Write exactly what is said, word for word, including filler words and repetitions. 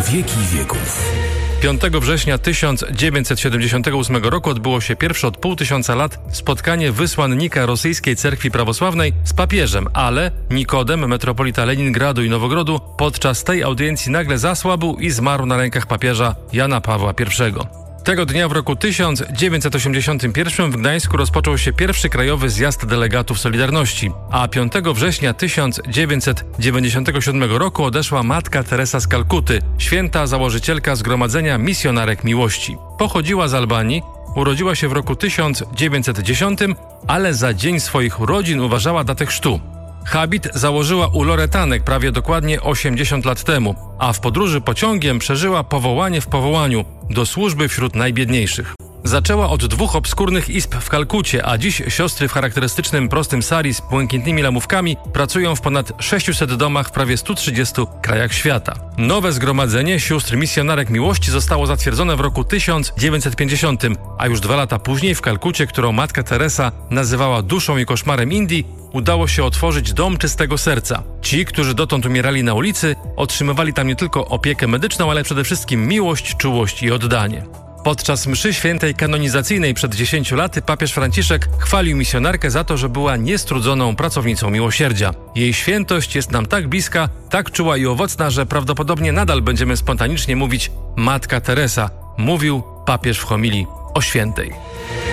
Wieki wieków. piątego września tysiąc dziewięćset siedemdziesiątego ósmego roku odbyło się pierwsze od pół tysiąca lat spotkanie wysłannika rosyjskiej cerkwi prawosławnej z papieżem, ale Nikodem, metropolita Leningradu i Nowogrodu, podczas tej audiencji nagle zasłabł i zmarł na rękach papieża Jana Pawła pierwszego. Tego dnia w roku tysiąc dziewięćset osiemdziesiątym pierwszym w Gdańsku rozpoczął się pierwszy krajowy zjazd delegatów Solidarności, a piątego września tysiąc dziewięćset dziewięćdziesiątego siódmego roku odeszła Matka Teresa z Kalkuty, święta założycielka Zgromadzenia Misjonarek Miłości. Pochodziła z Albanii, urodziła się w roku tysiąc dziewięćset dziesiątym, ale za dzień swoich urodzin uważała datę chrztu. Habit założyła u Loretanek prawie dokładnie osiemdziesiąt lat temu, a w podróży pociągiem przeżyła powołanie w powołaniu do służby wśród najbiedniejszych. Zaczęła od dwóch obskurnych izb w Kalkucie, a dziś siostry w charakterystycznym prostym sari z błękitnymi lamówkami pracują w ponad sześciuset domach w prawie stu trzydziestu krajach świata. Nowe zgromadzenie sióstr misjonarek miłości zostało zatwierdzone w roku tysiąc dziewięćset pięćdziesiątym, a już dwa lata później w Kalkucie, którą Matka Teresa nazywała duszą i koszmarem Indii, udało się otworzyć Dom Czystego Serca. Ci, którzy dotąd umierali na ulicy, otrzymywali tam nie tylko opiekę medyczną, ale przede wszystkim miłość, czułość i oddanie. Podczas mszy świętej kanonizacyjnej przed dziesięciu laty papież Franciszek chwalił misjonarkę za to, że była niestrudzoną pracownicą miłosierdzia. Jej świętość jest nam tak bliska, tak czuła i owocna, że prawdopodobnie nadal będziemy spontanicznie mówić Matka Teresa, mówił papież w homilii o świętej.